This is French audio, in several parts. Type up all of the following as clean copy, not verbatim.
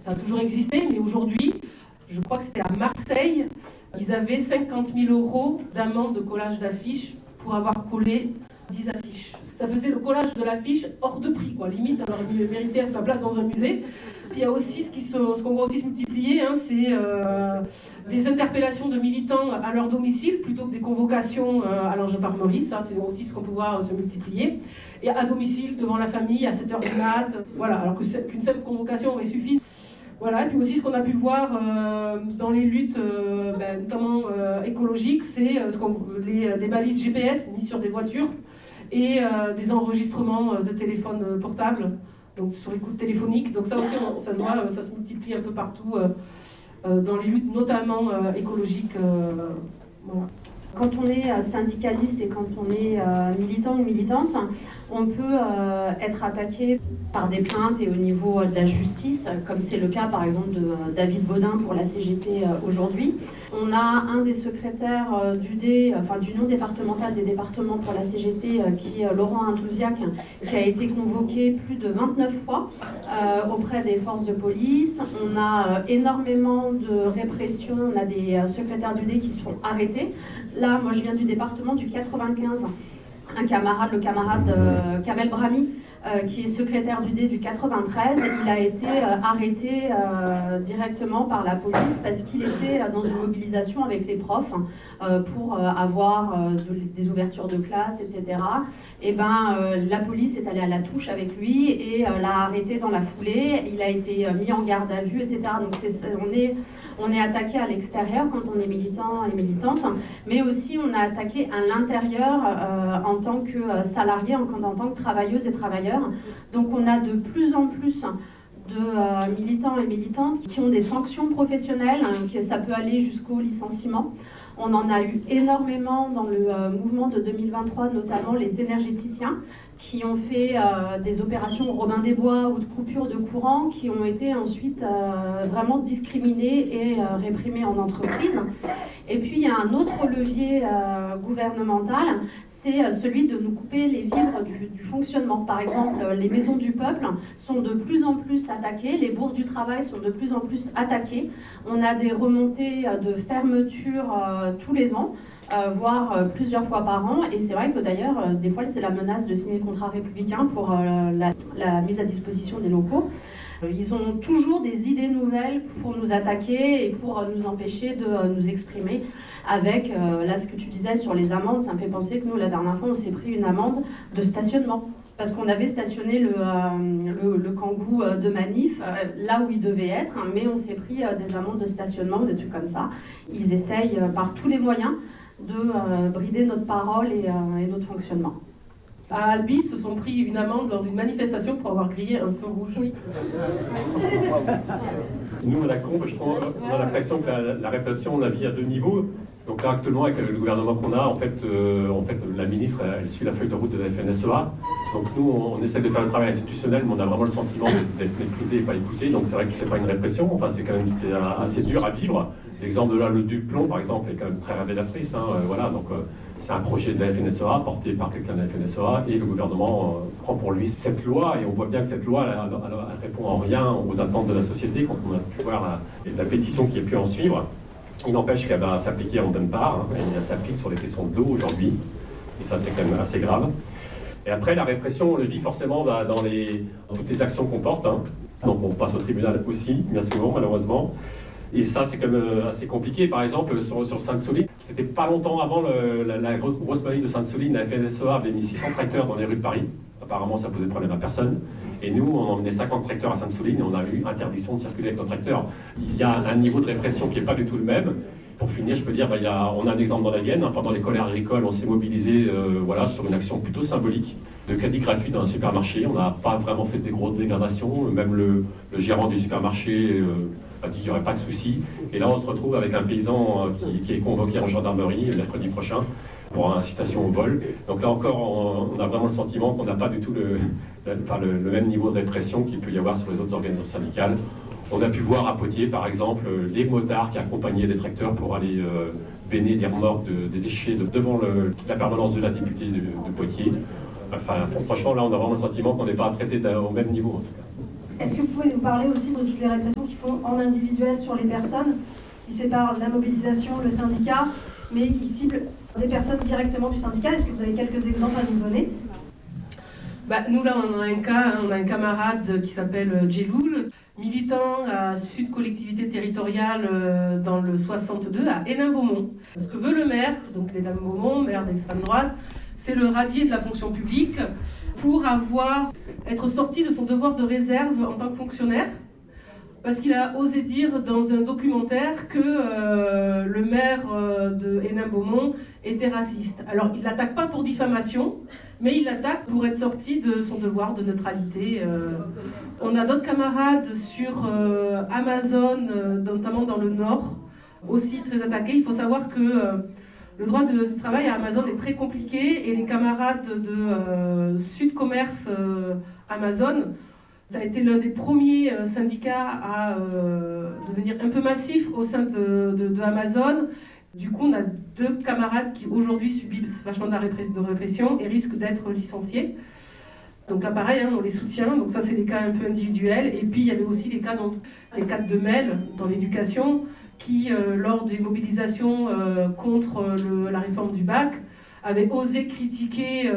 Ça a toujours existé, mais aujourd'hui, je crois que c'était à Marseille, ils avaient 50 000 € d'amende de collage d'affiches pour avoir collé 10 affiches. Ça faisait le collage de l'affiche hors de prix, quoi. Limite, alors il méritait sa place dans un musée. Puis il y a aussi ce qu'on va aussi se multiplier, c'est des interpellations de militants à leur domicile plutôt que des convocations à la gendarmerie. Ça, c'est aussi ce qu'on peut voir se multiplier. Et à domicile, devant la famille, à 7h du mat. Voilà, alors qu'une simple convocation aurait suffi. Voilà, et puis aussi ce qu'on a pu voir dans les luttes, notamment écologiques, c'est des balises GPS mises sur des voitures et des enregistrements de téléphones portables, donc sur écoute téléphonique. Donc ça aussi, ça se multiplie un peu partout dans les luttes, notamment écologiques. Voilà. Quand on est syndicaliste et quand on est militant ou militante, on peut être attaqué par des plaintes et au niveau de la justice, comme c'est le cas par exemple de David Baudin pour la CGT aujourd'hui. On a un des secrétaires d'Union départementale des départements pour la CGT, qui est Laurent Intouziac, qui a été convoqué plus de 29 fois auprès des forces de police. On a énormément de répression, on a des secrétaires d'UD qui se font arrêter. Là, moi je viens du département du 95. Le camarade Kamel Brahmi, qui est secrétaire d'UD du 93, il a été arrêté directement par la police parce qu'il était dans une mobilisation avec les profs pour avoir des ouvertures de classe, etc. Et la police est allée à la touche avec lui et l'a arrêté dans la foulée. Il a été mis en garde à vue, etc. Donc on est attaqué à l'extérieur quand on est militant et militante, mais aussi on est attaqué à l'intérieur en tant que salarié, en tant que travailleuse et travailleur. Donc on a de plus en plus de militants et militantes qui ont des sanctions professionnelles, ça peut aller jusqu'au licenciement. On en a eu énormément dans le mouvement de 2023, notamment les énergéticiens qui ont fait des opérations au Robin des Bois ou de coupure de courant, qui ont été ensuite vraiment discriminés et réprimés en entreprise. Et puis il y a un autre levier gouvernemental, c'est celui de nous couper les vivres du fonctionnement. Par exemple, les maisons du peuple sont de plus en plus attaquées, les bourses du travail sont de plus en plus attaquées. On a des remontées de fermeture tous les ans, voire plusieurs fois par an. Et c'est vrai que d'ailleurs, des fois, c'est la menace de signer le contrat républicain pour la mise à disposition des locaux. Ils ont toujours des idées nouvelles pour nous attaquer et pour nous empêcher de nous exprimer. Avec, là, ce que tu disais sur les amendes, ça me fait penser que nous, la dernière fois, on s'est pris une amende de stationnement. Parce qu'on avait stationné le Kangoo de Manif là où il devait être, mais on s'est pris des amendes de stationnement, des trucs comme ça. Ils essayent par tous les moyens de brider notre parole et notre fonctionnement. À Albi, ils se sont pris une amende lors d'une manifestation pour avoir grillé un feu rouge. Oui. Nous, à la COMP, on a l'impression que la répression, on la vit à deux niveaux. Donc là, actuellement, avec le gouvernement qu'on a, en fait, la ministre, elle suit la feuille de route de la FNSEA. Donc nous, on essaie de faire le travail institutionnel, mais on a vraiment le sentiment d'être méprisé et pas écouté. Donc c'est vrai que c'est pas une répression, enfin c'est quand même assez dur à vivre. L'exemple de là, le Duplon, par exemple, est quand même très révélatrice. Voilà, donc c'est un projet de la FNSEA porté par quelqu'un de la FNSEA et le gouvernement prend pour lui cette loi. Et on voit bien que cette loi, elle répond en rien aux attentes de la société. Quand on a pu voir la pétition qui a pu en suivre, il n'empêche qu'elle va s'appliquer en bonne part. Elle s'applique sur les questions de l'eau aujourd'hui. Et ça, c'est quand même assez grave. Et après, la répression, on le vit forcément dans toutes les actions qu'on porte. Donc on passe au tribunal aussi, bien souvent, malheureusement. Et ça, c'est quand même assez compliqué. Par exemple, sur Sainte-Soline, c'était pas longtemps avant la grosse manif de Sainte-Soline, la FNSEA avait mis 600 tracteurs dans les rues de Paris. Apparemment, ça posait problème à personne. Et nous, on a emmené 50 tracteurs à Sainte-Soline et on a eu interdiction de circuler avec nos tracteurs. Il y a un niveau de répression qui n'est pas du tout le même. Pour finir, je peux dire, on a un exemple dans la Vienne. Pendant les colères agricoles, on s'est mobilisé sur une action plutôt symbolique de crédit gratuit dans un supermarché. On n'a pas vraiment fait des grosses dégradations. Même le gérant du supermarché a dit qu'il n'y aurait pas de souci. Et là, on se retrouve avec un paysan qui est convoqué en gendarmerie mercredi prochain pour incitation au vol. Donc là encore, on a vraiment le sentiment qu'on n'a pas du tout le même niveau de répression qu'il peut y avoir sur les autres organisations syndicales. On a pu voir à Poitiers, par exemple, les motards qui accompagnaient les tracteurs pour aller béner des remorques des déchets devant la permanence de la députée de Poitiers. Enfin, franchement, là, on a vraiment le sentiment qu'on n'est pas traité au même niveau, en tout cas. Est-ce que vous pouvez nous parler aussi de toutes les répressions qu'ils font en individuel sur les personnes, qui séparent la mobilisation, le syndicat, mais qui ciblent des personnes directement du syndicat? Est-ce que vous avez quelques exemples à nous donner? Nous, là, on a un camarade qui s'appelle Djeloul, militant à Sud Collectivité Territoriale dans le 62 à Hénin-Beaumont. Ce que veut le maire, donc Hénin-Beaumont, maire d'extrême droite, c'est le radier de la fonction publique pour être sorti de son devoir de réserve en tant que fonctionnaire, parce qu'il a osé dire dans un documentaire que le maire de Hénin-Beaumont était raciste. Alors, il ne l'attaque pas pour diffamation, mais il l'attaque pour être sorti de son devoir de neutralité. On a d'autres camarades sur Amazon, notamment dans le Nord, aussi très attaqués. Il faut savoir que le droit de travail à Amazon est très compliqué et les camarades de Sud Commerce Amazon, ça a été l'un des premiers syndicats à devenir un peu massif au sein de Amazon. Du coup, on a 2 camarades qui aujourd'hui subissent vachement de répression et risquent d'être licenciés. Donc là, pareil, on les soutient. Donc ça, c'est des cas un peu individuels. Et puis, il y avait aussi les cas de Mel dans l'éducation qui, lors des mobilisations contre la réforme du bac, avaient osé critiquer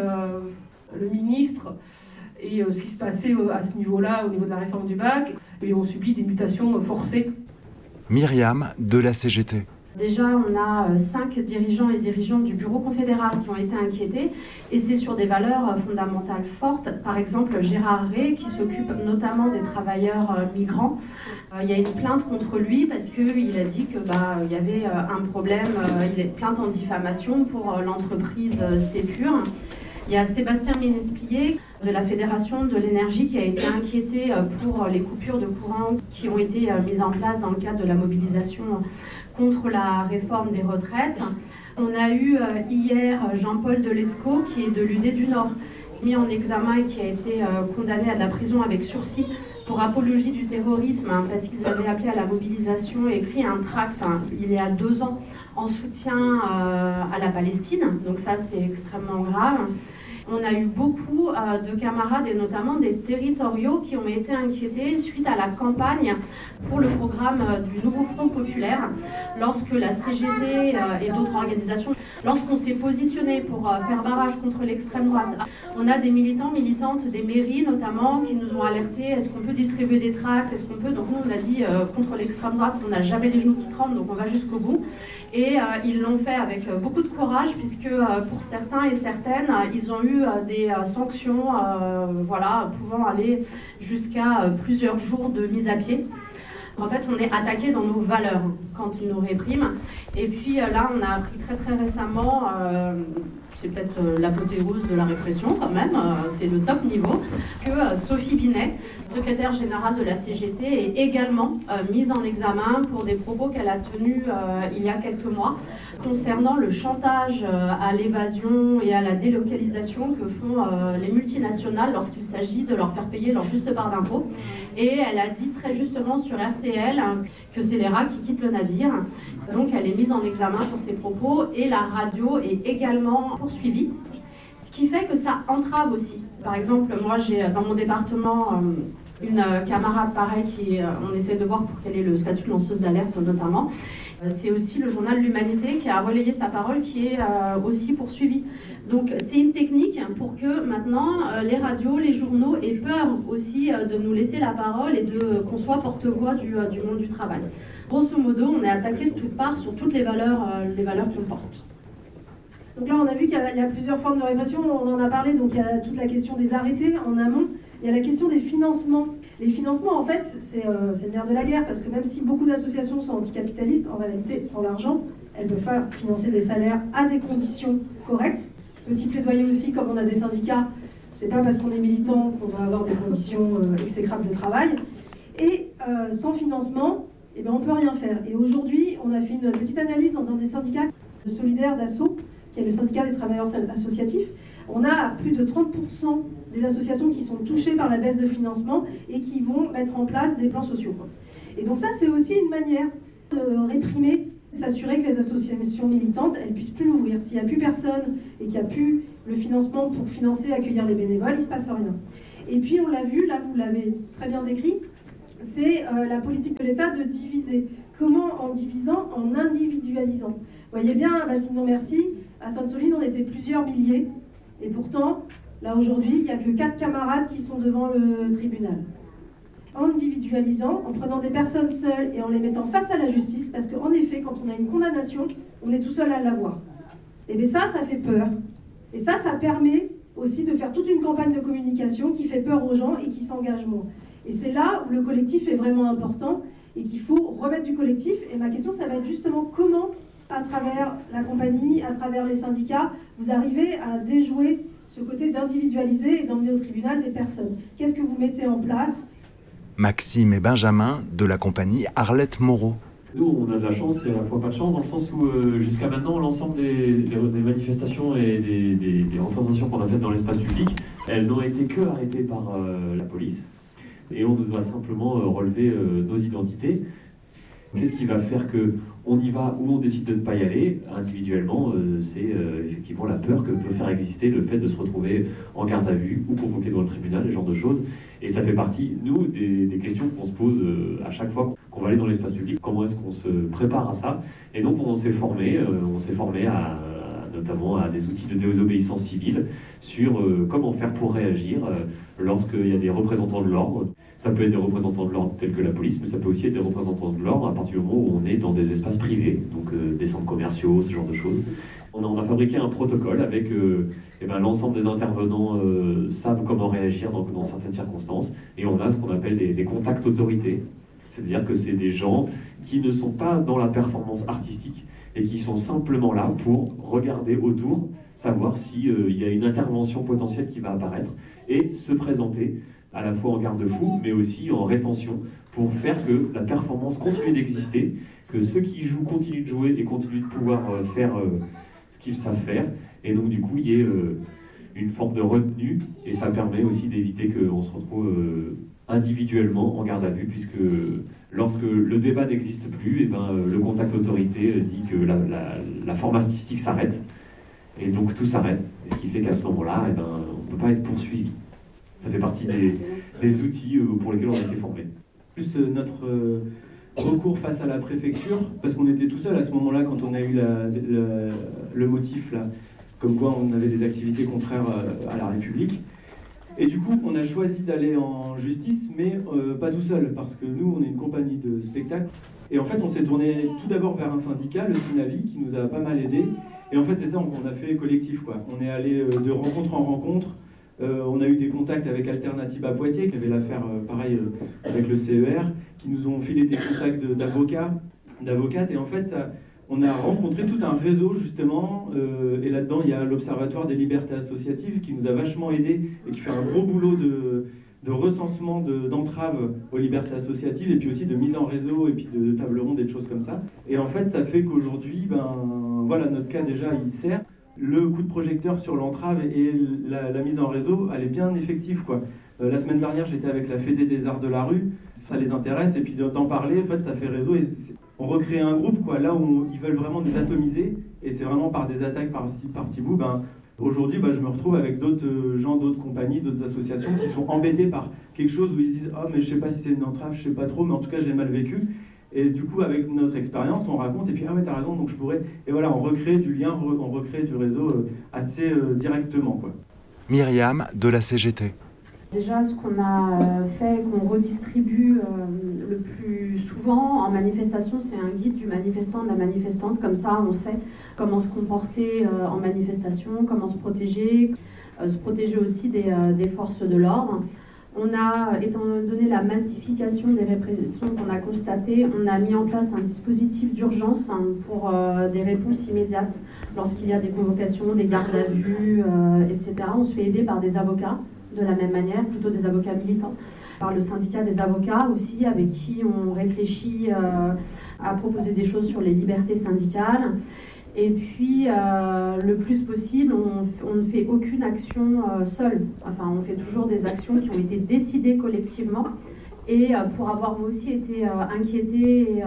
le ministre et ce qui se passait à ce niveau-là, au niveau de la réforme du bac, et ont subi des mutations forcées. Myriam de la CGT. Déjà, on a 5 dirigeants et dirigeantes du bureau confédéral qui ont été inquiétés, et c'est sur des valeurs fondamentales fortes. Par exemple, Gérard Ray, qui s'occupe notamment des travailleurs migrants. Il y a une plainte contre lui parce qu'il a dit qu'il y avait un problème, il est plainte en diffamation pour l'entreprise Sépure. Il y a Sébastien Ménesplier de la Fédération de l'énergie qui a été inquiété pour les coupures de courant qui ont été mises en place dans le cadre de la mobilisation contre la réforme des retraites. On a eu hier Jean-Paul Delescaux qui est de l'UD du Nord, mis en examen et qui a été condamné à de la prison avec sursis pour apologie du terrorisme parce qu'ils avaient appelé à la mobilisation et écrit un tract il y a 2 ans en soutien à la Palestine. Donc ça, c'est extrêmement grave. On a eu beaucoup de camarades et notamment des territoriaux qui ont été inquiétés suite à la campagne pour le programme du Nouveau Front Populaire, lorsque la CGT et d'autres organisations, lorsqu'on s'est positionné pour faire barrage contre l'extrême droite. On a des militants, militantes des mairies notamment qui nous ont alertés, est-ce qu'on peut distribuer des tracts, est-ce qu'on peut, donc nous on a dit contre l'extrême droite, on n'a jamais les genoux qui tremblent, donc on va jusqu'au bout. Et ils l'ont fait avec beaucoup de courage puisque pour certains et certaines, ils ont eu des sanctions pouvant aller jusqu'à plusieurs jours de mise à pied. En fait, on est attaqué dans nos valeurs quand ils nous répriment. Et puis là, on a appris très très récemment, c'est peut-être l'apothéose de la répression quand même, c'est le top niveau, que Sophie Binet, secrétaire générale de la CGT, est également mise en examen pour des propos qu'elle a tenus il y a quelques mois concernant le chantage à l'évasion et à la délocalisation que font les multinationales lorsqu'il s'agit de leur faire payer leur juste part d'impôt. Et elle a dit très justement sur RTL que c'est les rats qui quittent le navire. Donc elle est mise en examen pour ses propos et la radio est également poursuivie. Ce qui fait que ça entrave aussi. Par exemple, moi j'ai dans mon département une camarade pareil on essaie de voir pour quel est le statut de lanceuse d'alerte notamment. C'est aussi le journal L'Humanité qui a relayé sa parole qui est aussi poursuivi. Donc c'est une technique pour que maintenant les radios, les journaux aient peur aussi de nous laisser la parole et qu'on soit porte-voix du monde du travail. Grosso modo, on est attaqué de toutes parts sur toutes les valeurs qu'on porte. Donc là, on a vu qu'il y a plusieurs formes de répression, on en a parlé, donc il y a toute la question des arrêtés en amont, il y a la question des financements. Les financements, en fait, c'est le nerf de la guerre, parce que même si beaucoup d'associations sont anticapitalistes, en réalité, sans l'argent, elles ne peuvent pas financer des salaires à des conditions correctes. Petit plaidoyer aussi, comme on a des syndicats, c'est pas parce qu'on est militant qu'on va avoir des conditions exécrables de travail. Et sans financement, on ne peut rien faire. Et aujourd'hui, on a fait une petite analyse dans un des syndicats solidaires d'Asso, qui est le syndicat des travailleurs associatifs. On a plus de 30% des associations qui sont touchées par la baisse de financement et qui vont mettre en place des plans sociaux. Et donc ça, c'est aussi une manière de réprimer, de s'assurer que les associations militantes, elles ne puissent plus l'ouvrir. S'il n'y a plus personne et qu'il n'y a plus le financement pour financer, accueillir les bénévoles, il ne se passe rien. Et puis on l'a vu, là vous l'avez très bien décrit, c'est la politique de l'État de diviser. Comment en divisant? En individualisant. Vous voyez bien, à Bassignons-Mercy, à Sainte-Soline, on était plusieurs milliers. Et pourtant, là aujourd'hui, il n'y a que 4 camarades qui sont devant le tribunal. En individualisant, en prenant des personnes seules et en les mettant face à la justice, parce qu'en effet, quand on a une condamnation, on est tout seul à l'avoir. Et bien ça fait peur. Et ça permet aussi de faire toute une campagne de communication qui fait peur aux gens et qui s'engagent moins. Et c'est là où le collectif est vraiment important et qu'il faut remettre du collectif. Et ma question, ça va être justement comment, à travers la compagnie, à travers les syndicats, vous arrivez à déjouer ce côté d'individualiser et d'emmener au tribunal des personnes. Qu'est-ce que vous mettez en place? Maxime et Benjamin de la compagnie Arlette Moreau. Nous, on a de la chance et à la fois pas de chance, dans le sens où jusqu'à maintenant, l'ensemble des manifestations et des représentations qu'on a faites dans l'espace public, elles n'ont été que arrêtées par la police. Et on nous a simplement relevé nos identités. Qu'est-ce qui va faire qu'on y va ou on décide de ne pas y aller? Individuellement, c'est effectivement la peur que peut faire exister le fait de se retrouver en garde à vue ou convoqué devant le tribunal, ce genre de choses. Et ça fait partie, nous, des questions qu'on se pose à chaque fois qu'on va aller dans l'espace public. Comment est-ce qu'on se prépare à ça? Et donc on s'est formé notamment à des outils de désobéissance civile sur comment faire pour réagir lorsqu'il y a des représentants de l'ordre. Ça peut être des représentants de l'ordre tels que la police, mais ça peut aussi être des représentants de l'ordre à partir du moment où on est dans des espaces privés, donc des centres commerciaux, ce genre de choses. On a fabriqué un protocole avec l'ensemble des intervenants savent comment réagir dans certaines circonstances, et on a ce qu'on appelle des contacts autorités. C'est-à-dire que c'est des gens qui ne sont pas dans la performance artistique et qui sont simplement là pour regarder autour, savoir s'il y a une intervention potentielle qui va apparaître et se présenter à la fois en garde-fou, mais aussi en rétention, pour faire que la performance continue d'exister, que ceux qui jouent continuent de jouer et continuent de pouvoir faire ce qu'ils savent faire, et donc du coup il y ait une forme de retenue, et ça permet aussi d'éviter qu'on se retrouve individuellement en garde à vue, puisque lorsque le débat n'existe plus, le contact autorité dit que la forme artistique s'arrête, et donc tout s'arrête, et ce qui fait qu'à ce moment-là, on ne peut pas être poursuivi. Ça fait partie des outils pour lesquels on a été formés. Plus notre recours face à la préfecture, parce qu'on était tout seul à ce moment-là quand on a eu le motif là, comme quoi on avait des activités contraires à la République. Et du coup, on a choisi d'aller en justice, mais pas tout seul, parce que nous, on est une compagnie de spectacle. Et en fait, on s'est tourné tout d'abord vers un syndicat, le Synavi, qui nous a pas mal aidés. Et en fait, c'est ça, on a fait collectif, quoi. On est allé de rencontre en rencontre. On a eu des contacts avec Alternative à Poitiers, qui avait l'affaire pareil avec le CER, qui nous ont filé des contacts d'avocates. Et en fait, on a rencontré tout un réseau, justement. Et là-dedans, il y a l'Observatoire des libertés associatives, qui nous a vachement aidés et qui fait un gros boulot de recensement d'entraves aux libertés associatives, et puis aussi de mise en réseau, et puis de table ronde et de choses comme ça. Et en fait, ça fait qu'aujourd'hui, voilà, notre cas déjà, il sert. Le coup de projecteur sur l'entrave et la mise en réseau, elle est bien effective, quoi. La semaine dernière, j'étais avec la Fédé des Arts de la Rue, ça les intéresse, et puis d'en parler, en fait, ça fait réseau, et on recrée un groupe, quoi, là où ils veulent vraiment nous atomiser, et c'est vraiment par des attaques par-ci, par-petit bout. Aujourd'hui, je me retrouve avec d'autres gens, d'autres compagnies, d'autres associations qui sont embêtés par quelque chose où ils se disent « Ah, mais je sais pas si c'est une entrave, je sais pas trop, mais en tout cas, je l'ai mal vécu ». Et du coup, avec notre expérience, on raconte, et puis « Ah ouais, t'as raison, donc je pourrais… » Et voilà, on recrée du lien, on recrée du réseau assez directement, quoi. Myriam de la CGT. Déjà, ce qu'on a fait, qu'on redistribue le plus souvent en manifestation, c'est un guide du manifestant, de la manifestante. Comme ça, on sait comment se comporter en manifestation, comment se protéger aussi des forces de l'ordre. On a, étant donné la massification des répressions qu'on a constatées, on a mis en place un dispositif d'urgence pour des réponses immédiates. Lorsqu'il y a des convocations, des gardes à vue, etc., on se fait aider par des avocats, de la même manière, plutôt des avocats militants, par le syndicat des avocats aussi, avec qui on réfléchit à proposer des choses sur les libertés syndicales. Et puis, le plus possible, on ne fait aucune action seule. Enfin, on fait toujours des actions qui ont été décidées collectivement. Et pour avoir moi aussi été inquiétée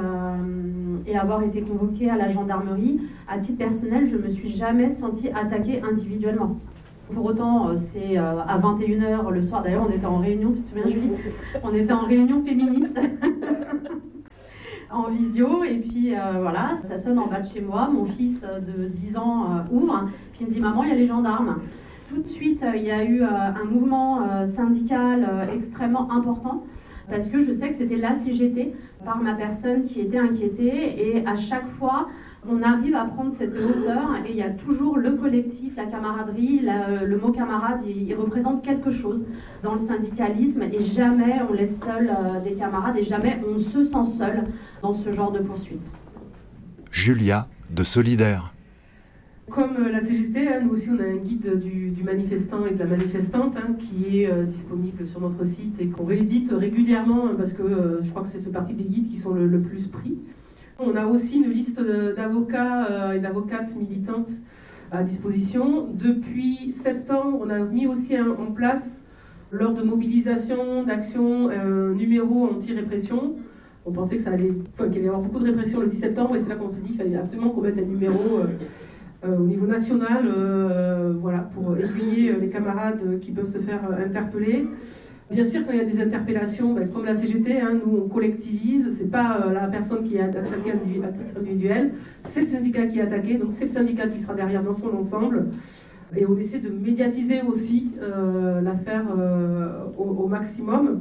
et avoir été convoquée à la gendarmerie, à titre personnel, je ne me suis jamais sentie attaquée individuellement. Pour autant, c'est à 21h le soir. D'ailleurs, on était en réunion, tu te souviens, Julie? On était en réunion féministe en visio. Et puis voilà, ça sonne en bas de chez moi. Mon fils de 10 ans ouvre. Puis il me dit, maman, il y a les gendarmes. Tout de suite, il y a eu un mouvement syndical extrêmement important. Parce que je sais que c'était la CGT par ma personne qui était inquiétée. Et à chaque fois, on arrive à prendre cette hauteur et il y a toujours le collectif, la camaraderie, le mot camarade, il représente quelque chose dans le syndicalisme et jamais on laisse seul des camarades et jamais on se sent seul dans ce genre de poursuite. Julia de Solidaire. Comme la CGT, nous aussi on a un guide du manifestant et de la manifestante qui est disponible sur notre site et qu'on réédite régulièrement parce que je crois que ça fait partie des guides qui sont le plus pris. On a aussi une liste d'avocats et d'avocates militantes à disposition. Depuis septembre, on a mis aussi en place, lors de mobilisation, d'action, un numéro anti-répression. On pensait qu'il allait y avoir beaucoup de répression le 10 septembre et c'est là qu'on s'est dit qu'il fallait absolument qu'on mette un numéro au niveau national pour aiguiller les camarades qui peuvent se faire interpeller. Bien sûr, quand il y a des interpellations, comme la CGT, nous on collectivise, c'est pas la personne qui est attaquée à titre individuel, c'est le syndicat qui est attaqué, donc c'est le syndicat qui sera derrière dans son ensemble. Et on essaie de médiatiser aussi l'affaire au maximum.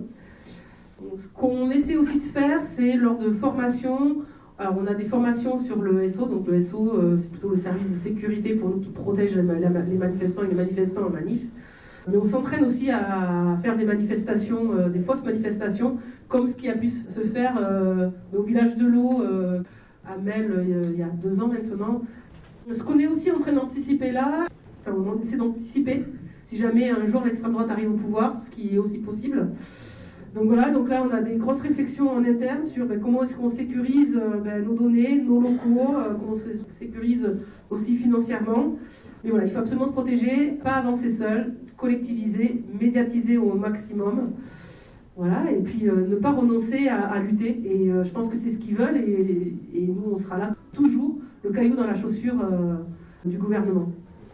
Ce qu'on essaie aussi de faire, c'est lors de formations, alors on a des formations sur le SO, donc le SO c'est plutôt le service de sécurité pour nous qui protège les manifestants et les manifestants en manif. Mais on s'entraîne aussi à faire des manifestations, des fausses manifestations, comme ce qui a pu se faire au village de l'Eau, à Mel, il y a 2 ans maintenant. Ce qu'on est aussi en train d'anticiper là, on essaie d'anticiper si jamais un jour l'extrême droite arrive au pouvoir, ce qui est aussi possible. Donc voilà, donc là on a des grosses réflexions en interne sur comment est-ce qu'on sécurise nos données, nos locaux, comment on se sécurise aussi financièrement. Mais voilà, il faut absolument se protéger, pas avancer seul, collectiviser, médiatiser au maximum. Voilà, et puis ne pas renoncer à lutter. Et je pense que c'est ce qu'ils veulent et nous on sera là toujours, le caillou dans la chaussure du gouvernement.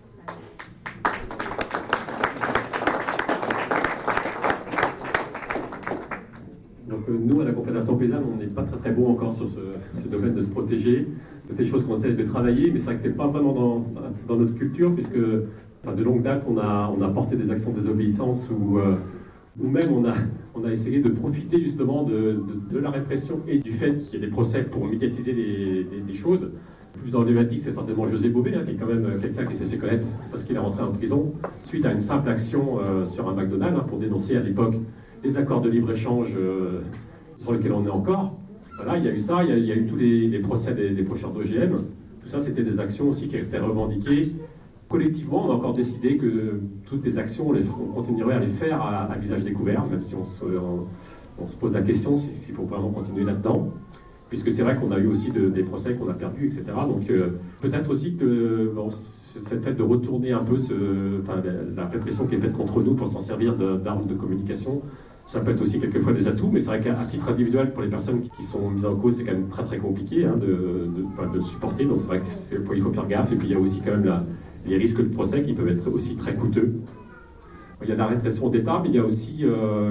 Donc nous, à la Confédération paysanne, on n'est pas très bon encore sur ce domaine de se protéger. C'est des choses qu'on essaie de travailler, mais c'est vrai que ce n'est pas vraiment dans notre culture, puisque de longue date, on a porté des actions de désobéissance ou même on a essayé de profiter justement de la répression et du fait qu'il y ait des procès pour médiatiser des choses. Plus emblématique, c'est certainement José Bové, qui est quand même quelqu'un qui s'est fait connaître parce qu'il est rentré en prison suite à une simple action sur un McDonald's pour dénoncer à l'époque les accords de libre-échange sur lesquels on est encore. Voilà, il y a eu ça, il y a eu tous les procès des faucheurs d'OGM. Tout ça, c'était des actions aussi qui étaient revendiquées. Collectivement, on a encore décidé que toutes les actions, on continuerait à les faire à visage découvert, même si on se pose la question s'il faut vraiment continuer là-dedans. Puisque c'est vrai qu'on a eu aussi des procès qu'on a perdus, etc. Donc peut-être aussi que cette fait de retourner un peu la répression qui est faite contre nous pour s'en servir d'armes de communication, ça peut être aussi quelquefois des atouts, mais c'est vrai qu'à titre individuel, pour les personnes qui sont mises en cause, c'est quand même très compliqué de le supporter. Donc c'est vrai qu'il faut faire gaffe. Et puis il y a aussi quand même les risques de procès qui peuvent être aussi très coûteux. Il y a la répression d'État, mais il y a aussi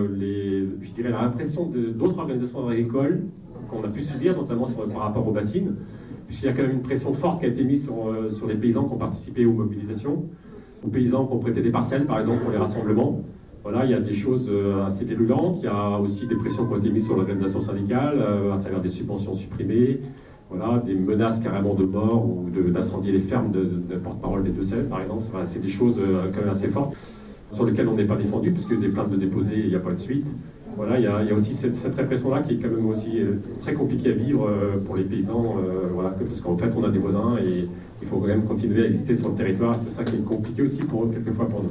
la répression d'autres organisations agricoles qu'on a pu subir, notamment par rapport aux bassines, puisqu'il y a quand même une pression forte qui a été mise sur les paysans qui ont participé aux mobilisations, aux paysans qui ont prêté des parcelles, par exemple, pour les rassemblements. Voilà, il y a des choses assez virulentes, il y a aussi des pressions qui ont été mises sur l'organisation syndicale, à travers des subventions supprimées, voilà, des menaces carrément de mort ou d'incendier les fermes de porte-parole des Deux-Sèvres, par exemple. Voilà, c'est des choses quand même assez fortes, sur lesquelles on n'est pas défendu, puisque des plaintes de déposées, il n'y a pas de suite. Voilà, il y a aussi cette répression-là qui est quand même aussi très compliquée à vivre pour les paysans, parce qu'en fait on a des voisins et il faut quand même continuer à exister sur le territoire. C'est ça qui est compliqué aussi pour eux, quelquefois pour nous.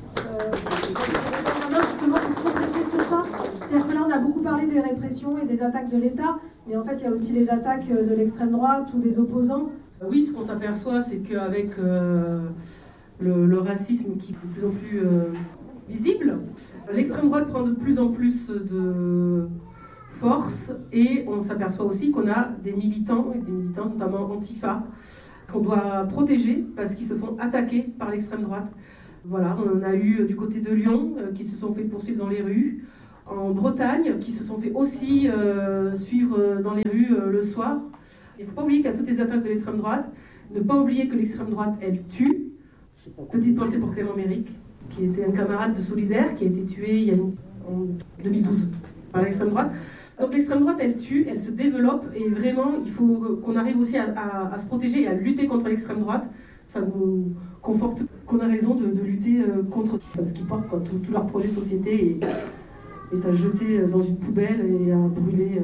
Justement, pour compléter sur ça, c'est-à-dire que là on a beaucoup parlé des répressions et des attaques de l'État, mais en fait il y a aussi les attaques de l'extrême droite ou des opposants. Oui, ce qu'on s'aperçoit, c'est qu'avec le racisme qui est de plus en plus visible, l'extrême droite prend de plus en plus de force et on s'aperçoit aussi qu'on a des militants, notamment Antifa, qu'on doit protéger parce qu'ils se font attaquer par l'extrême droite. Voilà, on a eu du côté de Lyon qui se sont fait poursuivre dans les rues, en Bretagne qui se sont fait aussi suivre dans les rues le soir. Il ne faut pas oublier qu'il y a toutes les attaques de l'extrême droite, ne pas oublier que l'extrême droite, elle tue. Petite pensée pour Clément Méric, qui était un camarade de Solidaire, qui a été tué en 2012 par l'extrême droite. Donc l'extrême droite, elle tue, elle se développe, et vraiment, il faut qu'on arrive aussi à se protéger et à lutter contre l'extrême droite. Ça nous conforte qu'on a raison de lutter contre ce qu'ils portent, quoi. Tout leur projet de société est à jeter dans une poubelle et à brûler.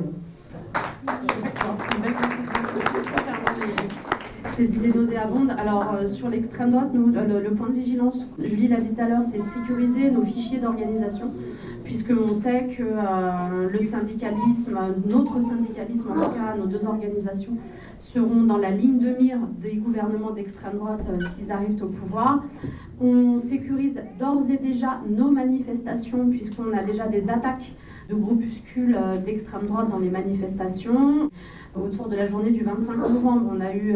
Ces idées nauséabondes. Alors, sur l'extrême droite, nous, le point de vigilance, Julie l'a dit tout à l'heure, c'est sécuriser nos fichiers d'organisation, puisqu'on sait que le syndicalisme, notre syndicalisme, en tout cas, nos deux organisations, seront dans la ligne de mire des gouvernements d'extrême droite s'ils arrivent au pouvoir. On sécurise d'ores et déjà nos manifestations, puisqu'on a déjà des attaques de groupuscules d'extrême droite dans les manifestations. Autour de la journée du 25 novembre, on a eu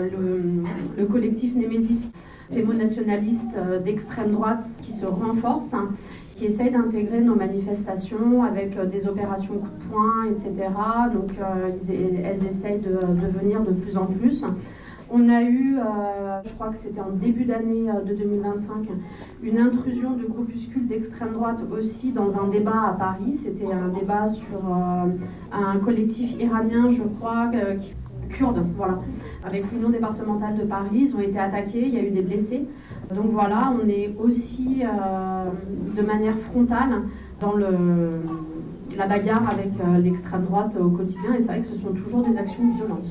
le collectif Némésis, fémo-nationaliste d'extrême droite qui se renforce, qui essaye d'intégrer nos manifestations avec des opérations coup de poing, etc. Donc elles essayent de venir de plus en plus. On a eu, je crois que c'était en début d'année de 2025, une intrusion de groupuscules d'extrême droite aussi dans un débat à Paris. C'était un débat sur un collectif iranien, je crois, kurde, voilà, avec l'Union départementale de Paris. Ils ont été attaqués, il y a eu des blessés. Donc voilà, on est aussi de manière frontale dans la bagarre avec l'extrême droite au quotidien. Et c'est vrai que ce sont toujours des actions violentes.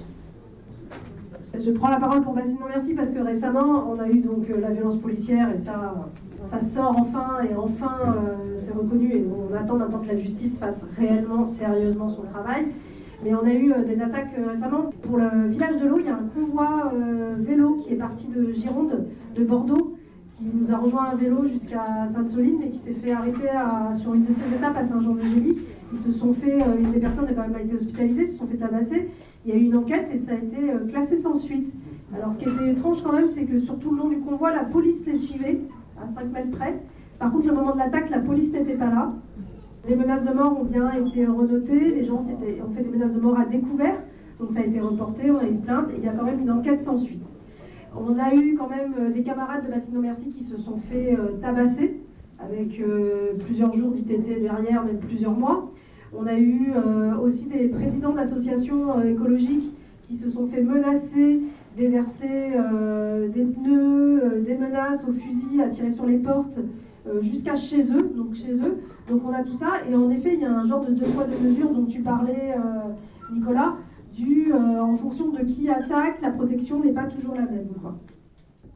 Je prends la parole pour Bassine Non-Merci parce que récemment, on a eu donc la violence policière et ça sort enfin et enfin c'est reconnu et on attend maintenant que la justice fasse réellement, sérieusement son travail. Mais on a eu des attaques récemment. Pour le village de l'eau, il y a un convoi vélo qui est parti de Gironde, de Bordeaux, qui nous a rejoint à vélo jusqu'à Sainte-Soline mais qui s'est fait arrêter sur une de ses étapes à Saint-Jean-de-Gély. Ils se sont fait, une des personnes a quand même été hospitalisée, se sont fait tabasser. Il y a eu une enquête et ça a été classé sans suite. Alors ce qui était étrange quand même, c'est que sur tout le long du convoi, la police les suivait, à 5 mètres près. Par contre, le moment de l'attaque, la police n'était pas là. Les menaces de mort ont bien été renotées, les gens ont fait des menaces de mort à découvert, donc ça a été reporté, on a eu une plainte, et il y a quand même une enquête sans suite. On a eu quand même des camarades de Bassine Non-Merci qui se sont fait tabasser, avec plusieurs jours d'ITT derrière, même plusieurs mois. On a eu aussi des présidents d'associations écologiques qui se sont fait menacer, déverser des pneus, des menaces au fusil à tirer sur les portes, jusqu'à chez eux. Donc on a tout ça. Et en effet, il y a un genre de deux poids, deux mesures dont tu parlais, Nicolas, en fonction de qui attaque, la protection n'est pas toujours la même, quoi.